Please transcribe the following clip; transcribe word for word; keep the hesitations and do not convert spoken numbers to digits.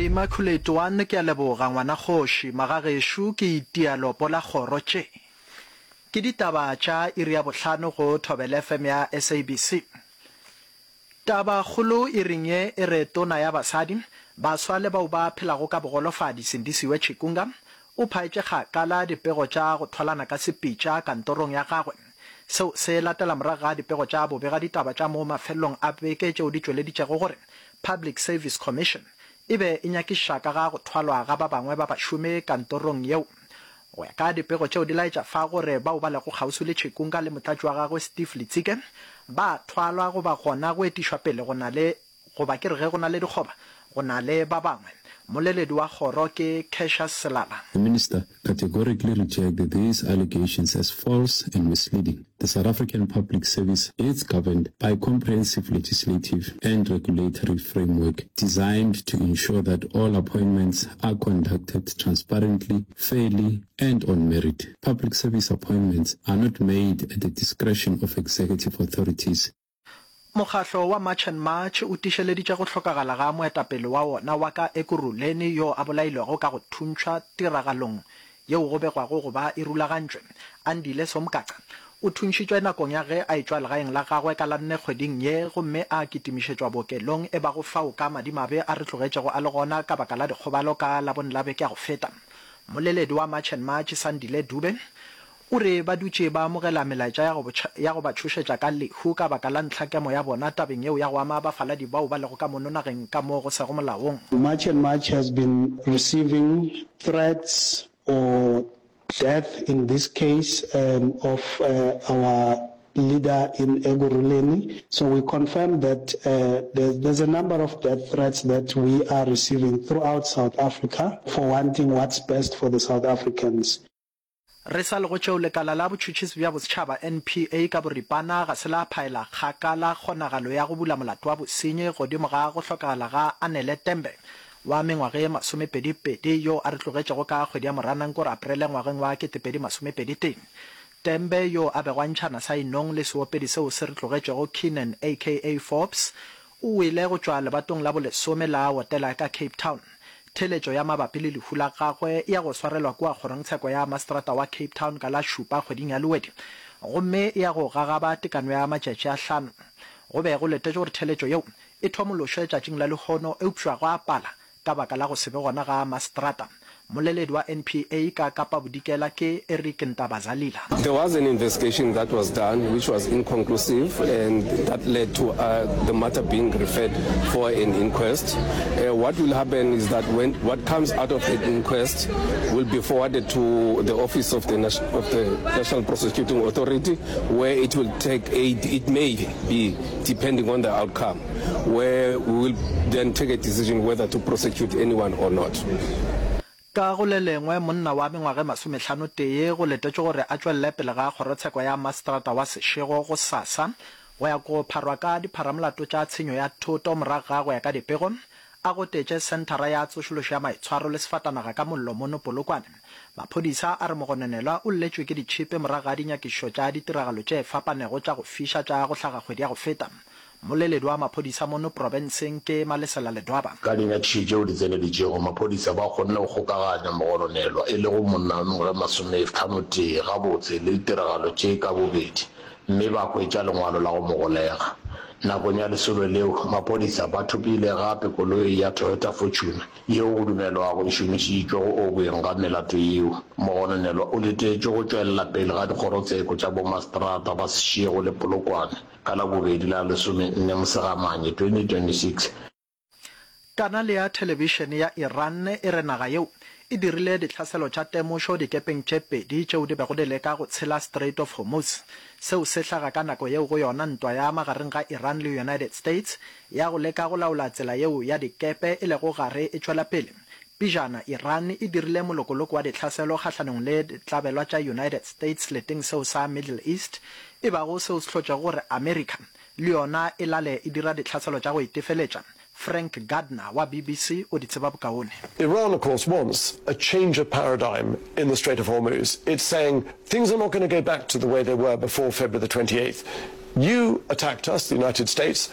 Immaculate One ke a leboga ngwana kgoši magageshu ke itialo pola kgoro tše ke ditaba tša iri ya bohlano go Thobela F M ya S A B C. Taba kgolo e ringe e re tona ya basadi ba swale bao ba phelago ka bogolofadi Sindisiwe Chikunga o phaetše kgakala dipego tša go tholana ka sepitša kantorong ya gagwe seo se latela morago ga dipego tša bobega ditaba tša mo mafelong a beke tšeo di tšweleditšego gore Public Service Commission ebe e nyakiša ka ga go thwalwa ga ba bangwe ba bašome kantorong yeo go ya ka dipego tšeo di laetša fa gore bao ba lego kgauswi le Chikunga le motlatši wa gagwe Steve Letsike ba thwalwa go ba gona go etišwa pele go na le go ba ke re ge go na le dikgoba go na le ba bangwe. Moleledi wa kgoro ke Cassius Selala. The minister categorically rejected these allegations as false and misleading. The South African Public Service is governed by a comprehensive legislative and regulatory framework designed to ensure that all appointments are conducted transparently, fairly, and on merit. Public service appointments are not made at the discretion of executive authorities. Mokgatlo wa March and March o tišeleditše go hlokagala ga moetapele wa wona wa ka Ekurhuleni yo a bolailwego ka go thuntšha tiragalong yeo go begwago go ba e rulagantšwe. Andile Somkaka o thuntšitšwe nakong ya ge a etšwa legaeng la gagwe ka la nne kgweding ye gomme a kitimišetšwa bookelong e ba go fao ka madimabe a re tlogetšego a le gona ka baka la dikgobalo ka labone la beke ya go feta. Moleledi wa March and March Sandile Dube o re ba dutše ba amogela melaetša ya go ba tšhošetša ka lehu ka baka la ntlhakemo ya bona tabeng yeo ya go ama bafaladi bao ba lego ka mononageng ka mo go sego molaong. March and March has been receiving threats or death in this case um, of uh, our leader in Ekurhuleni. So we confirm that uh, there's, there's a number of death threats that we are receiving throughout South Africa for wanting what's best for the South Africans. Re sa lego tšeo lekala la botšhotšhisi bja bosetšhaba N P A ka boripana ga se la phaela kgakala kgonagalo ya go bula molato wa bosenyi godimo ga go hlokagala ga Anele Tembe wa mengwage masomepedipedi yo a re tlogetšego ka kgwedi ya Moranang kore Aprele ngwageng wa ketepedi masomepediteng. Tembe yo a begwantšhana sa inong le seopedi seo se re tlogetšego Keenan aka Forbes o ile go tšwa lebatong la bolesome la hotela ka Cape Town. Theletšo ya mabapi le lehu la gagwe ya go swarelwa kwa kgorongtsheko ya Mastrata wa Cape Town ka la šupa kgweding ya Lwedi gomme ya go gagaba tekano ya matšatši a hlano go be go letetše gore theletšo yeo e thomološwe tšatšing la lekgono e upšwa go a pala ka baka la go sebe gona ga Mastrata. Moleledi wa N P A ka Kapa Bodikela ke Eric Ntabazalila. There was an investigation that was done which was inconclusive and that led to uh, the matter being referred for an inquest. Uh, what will happen is that when what comes out of the inquest will be forwarded to the office of the, of the National Prosecuting Authority, where it will take a, it may be depending on the outcome, where we will then take a decision whether to prosecute anyone or not. Ka go le lengwe monna wa mengwage masomehlano tee go letetše gore a tšwelele pele ga kgorotsheko ya Mastrata wa Seshego go Sasa go ya go pharwa ka dipharamolato tša tshenyo ya thoto morago ga go ya ka dipego a go tetše senthara ya tsošološo ya maitshwaro le sefatanaga ka mollo mono Polokwane. Maphodisa a re mogononelwa o lletšwe ke ditšhipe morago ga dinyakišo tša ditiragalo tše fapanego tša go fiša tša go hlaga kgwedi ya go feta. Moleledi wa maphodisa mono provinceng ke Malesela Ledwaba ka dinyakišo tšeo di tseneletšego maphodisa ba kgonne go kgokaganya mogononelwa e le go monna wa masomehlano tee gabotse le ditiragalo tše ka bobedi mme ba hwetša lengwalo la go mogolega. Nakong ya lesolo leo maphodisa ba thopile gape koloi ya Toyota Fortune yeo go dumelwa go šomišitšwe go oboeng ga melato yeo. Mogononelwa o letetše go tšwelela pele ga dikgorotsheko tša bomastrata ba Seshego le Polokwane ka la bobedi la lesome nne Mosegamane twenty twenty-six. Kanale ya televišene ya Iran e re naga yeo e dirile ditlhaselo tša temošo dikepeng tše pedi tšeo di bego di leka go tshela Strait of Hormuz seo se hlaga ka nako yeo go yona ntwa ya magareng ga Iran le United States ya go leka go laola tsela yeo ya dikepe e lego gare e tšwela pele. Pijana Iran e dirile molokoloko wa ditlhaselo kgatlhanong le ditlabelwa tša United States leteng seo sa Middle East e bago seo se hlotša gore America le yona e lale e dira ditlhaselo tša go itefeletša. Frank Gardner wa B B C o di tseba bokaone. Iran, of course, wants a change of paradigm in the Strait of Hormuz. It's saying things are not going to go back to the way they were before February the twenty-eighth. You attacked us, the United States.